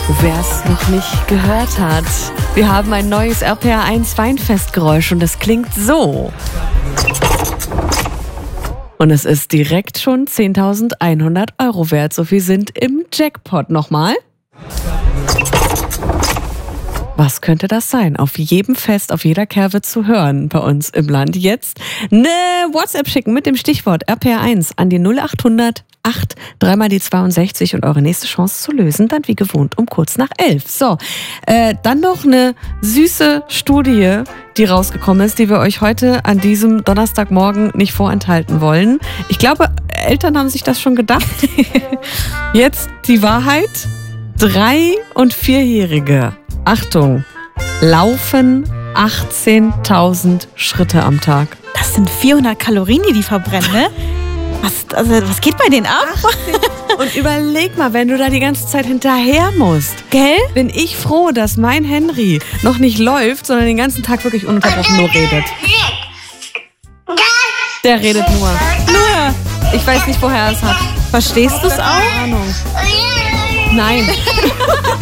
Wer es noch nicht gehört hat, wir haben ein neues RPR1 Weinfestgeräusch und das klingt so. Und es ist direkt schon 10.100 Euro wert. So viel sind im Jackpot. Nochmal. Was könnte das sein? Auf jedem Fest, auf jeder Kerwe zu hören bei uns im Land. Jetzt eine WhatsApp schicken mit dem Stichwort RPR1 an die 0800 8 3 mal die 62 und eure nächste Chance zu lösen, dann wie gewohnt um kurz nach 11. So, dann noch eine süße Studie, die rausgekommen ist, die wir euch heute an diesem Donnerstagmorgen nicht vorenthalten wollen. Ich glaube, Eltern haben sich das schon gedacht. Jetzt die Wahrheit. 3- und 4-Jährige, Achtung, laufen 18.000 Schritte am Tag. Das sind 400 Kalorien, die verbrennen, ne? Was geht bei denen ab? Und überleg mal, wenn du da die ganze Zeit hinterher musst. Gell? Bin ich froh, dass mein Henry noch nicht läuft, sondern den ganzen Tag wirklich ununterbrochen nur redet. Der redet nur. Ich weiß nicht, woher er es hat. Verstehst du es auch? Keine Ahnung. Nein.